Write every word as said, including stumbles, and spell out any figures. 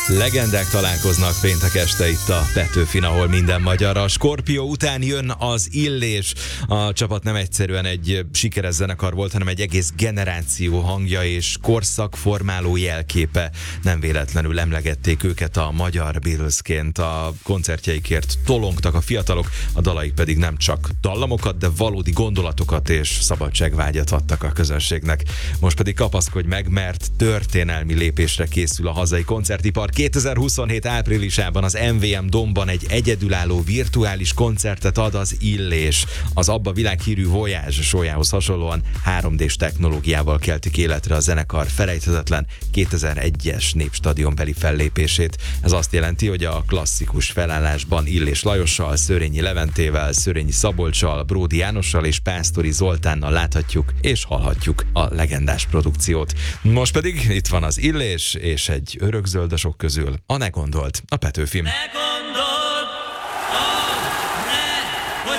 Legendák találkoznak péntek este itt a Petőfin, ahol minden magyar. A Skorpió után jön az Illés. A csapat nem egyszerűen egy sikeres zenekar volt, hanem egy egész generáció hangja és korszakformáló jelképe. Nem véletlenül emlegették őket a magyar Beatlesként. A koncertjeikért tolongtak a fiatalok, a dalaik pedig nem csak dallamokat, de valódi gondolatokat és szabadságvágyat adtak a közönségnek. Most pedig kapaszkodj meg, mert történelmi lépésre készül a hazai koncertipar. kétezer-huszonhét áprilisában az em vé em Domban egy egyedülálló virtuális koncertet ad az Illés. Az abba világhírű Voyage sójához hasonlóan három dés technológiával keltik életre a zenekar felejthetetlen kétezer-egyes Népstadionbeli fellépését. Ez azt jelenti, hogy a klasszikus felállásban Illés Lajossal, Szőrényi Leventével, Szőrényi Szabolccsal, Bródi Jánossal és Pásztori Zoltánnal láthatjuk és hallhatjuk a legendás produkciót. Most pedig itt van az Illés és egy örökzöld a sok közül. A Ne gondolt, a Petőfin.